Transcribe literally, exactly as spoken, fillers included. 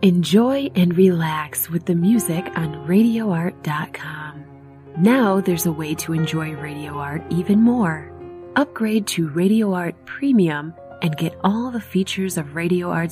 Enjoy and relax with the music on radio art dot com. Now there's a way to enjoy Radio Art even more. Upgrade to Radio Art Premium and get all the features of Radio Art's